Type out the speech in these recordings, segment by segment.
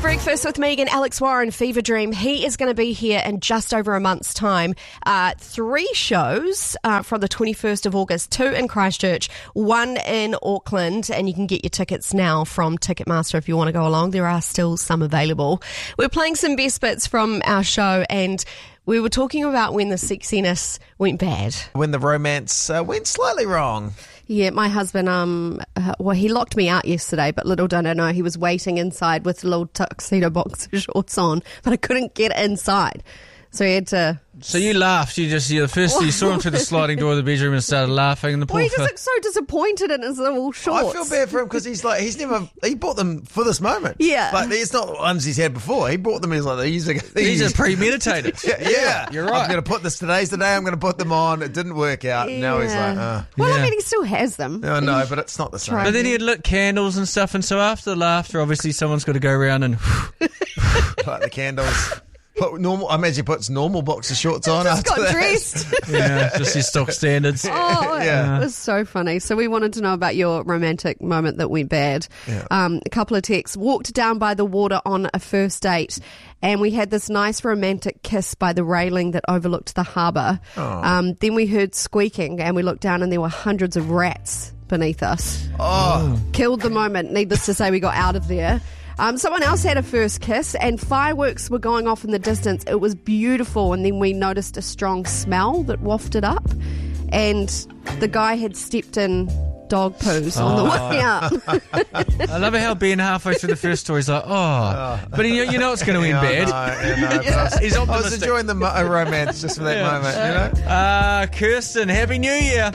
Breakfast with Megan, Alex Warren, Fever Dream. He is going to be here in just over a month's time. 3 shows from the 21st of August, 2 in Christchurch, 1 in Auckland, and you can get your tickets now from Ticketmaster if you want to go along. There are still some available. We're playing some best bits from our show, and we were talking about when the sexiness went bad. When the romance went slightly wrong. Yeah, my husband, he locked me out yesterday, but little did I know he was waiting inside with little tuxedo boxer shorts on, but I couldn't get inside. So he had to... So you laughed. You saw him through the sliding door of the bedroom and started laughing. And the he just looked so disappointed in his little shorts. I feel bad for him because he bought them for this moment. Yeah. Like, it's not the ones he's had before. He bought them, he's like, these are premeditated. yeah, you're right. I'm going to put today's the day I'm going to put them on. It didn't work out. Yeah. Now he's like, Well, I mean, he still has them. No, no, but it's not the same. But then he had lit candles and stuff, and so after the laughter, obviously someone's got to go around and... Light the candles. I imagine he puts normal boxer shorts on just after got that. dressed. Yeah, just his stock standards. It was so funny. So we wanted to know about your romantic moment that went bad. Yeah. A couple of texts. Walked down by the water on a first date, and we had this nice romantic kiss by the railing that overlooked the harbour. Then we heard squeaking, and we looked down, and there were hundreds of rats beneath us. Killed the moment. Needless to say, we got out of there. Someone else had a first kiss and fireworks were going off in the distance. It was beautiful, and then we noticed a strong smell that wafted up, and the guy had stepped in dog poos on the way up. I love how Ben halfway through the first story is like, but you know it's going to end bad. He's optimistic. I was enjoying the romance just for that moment, you know? Kirsten, Happy New Year.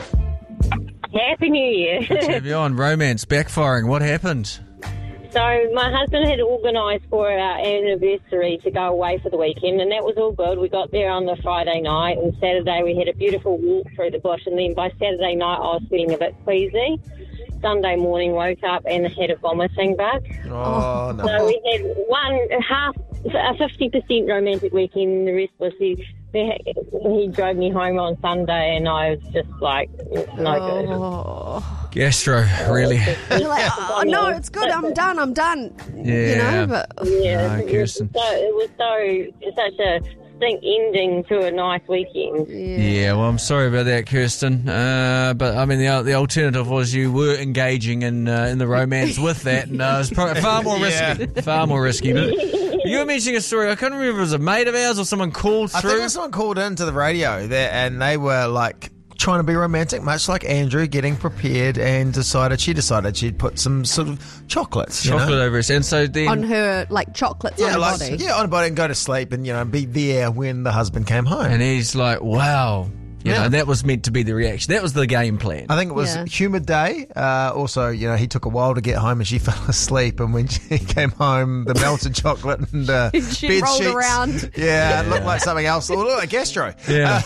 Happy New Year. Let's have you on. Romance backfiring. What happened? So my husband had organised for our anniversary to go away for the weekend, and that was all good. We got there on the Friday night, and Saturday we had a beautiful walk through the bush, and then by Saturday night I was feeling a bit queasy. Sunday morning woke up and had a vomiting bug. Oh, no. So we had a 50% romantic weekend, and the rest was he drove me home on Sunday, and I was just like, no good. Gastro, really? You're like, no, it's good. I'm done. Yeah. You know, but Kirsten. It was such a stink ending to a nice weekend. Yeah, well, I'm sorry about that, Kirsten. But I mean, the alternative was you were engaging in the romance with that, and it was probably far more risky. Far more risky. But you were mentioning a story. I can't remember if it was a mate of ours or someone called through. I think someone called into the radio there, and they were like trying to be romantic, much like Andrew, getting prepared, and she decided she'd put some sort of chocolates over us, and so then on her, like chocolates on her body. Yeah, on her body, and go to sleep, and be there when the husband came home. And he's like, wow. You know, that was meant to be the reaction. That was the game plan. I think it was humid day. Also, he took a while to get home, and she fell asleep. And when she came home, the melted chocolate and she bed rolled sheets, around. Yeah, it looked like something else. It looked like gastro. Yeah.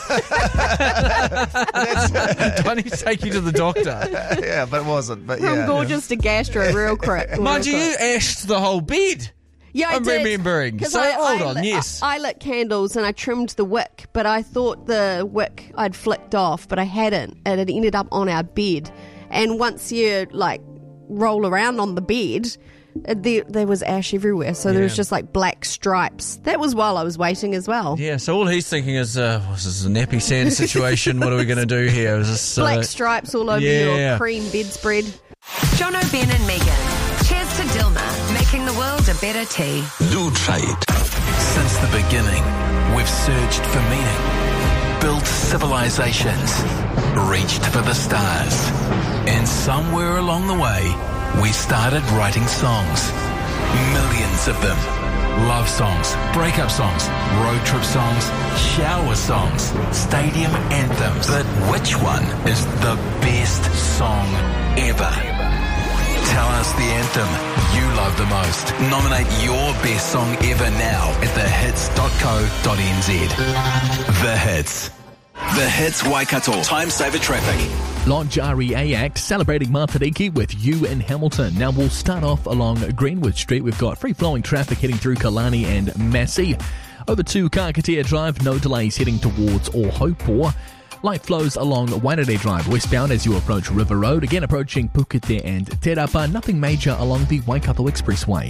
Do I need to take you to the doctor? Yeah, but it wasn't. But From gorgeous to gastro, real quick. Mind you, you ashed the whole bed. Yeah, I'm remembering. So hold on, yes. I lit candles and I trimmed the wick, but I thought the wick I'd flicked off, but I hadn't, and it ended up on our bed. And once you roll around on the bed, there was ash everywhere, so there was just black stripes. That was while I was waiting as well. Yeah, so all he's thinking is, this is a nappy sand situation. What are we going to do here? Is this, black stripes all over your cream bedspread. Jono, Ben and Megan. Cheers to Dilma, making the world a better tea. Lutrait. Since the beginning, we've searched for meaning, built civilizations, reached for the stars. And somewhere along the way, we started writing songs. Millions of them. Love songs, breakup songs, road trip songs, shower songs, stadium anthems. But which one is the best song ever? Tell us the anthem you love the most. Nominate your best song ever now at thehits.co.nz. The Hits. The Hits Waikato. Time saver traffic. Longjari Act celebrating Matariki with you in Hamilton. Now we'll start off along Greenwood Street. We've got free-flowing traffic heading through Kalani and Massey. Over to Kakatea Drive, no delays heading towards Ohopor. Light flows along Wairere Drive westbound as you approach River Road. Again approaching Pukete and Te Rapa. Nothing major along the Waikato Expressway.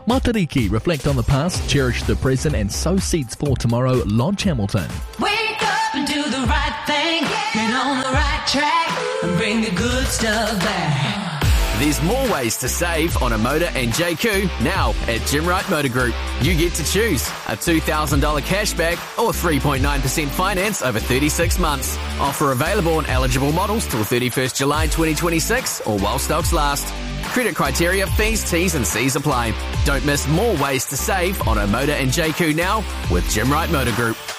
Matariki, reflect on the past, cherish the present, and sow seeds for tomorrow. Lodge Hamilton. Wake up and do the right thing. Get on the right track and bring the good stuff back. There's more ways to save on a motor and JQ now at Jim Wright Motor Group. You get to choose a $2,000 cashback or 3.9% finance over 36 months. Offer available on eligible models till 31st July 2026 or while stocks last. Credit criteria, fees, T's and C's apply. Don't miss more ways to save on a motor and JQ now with Jim Wright Motor Group.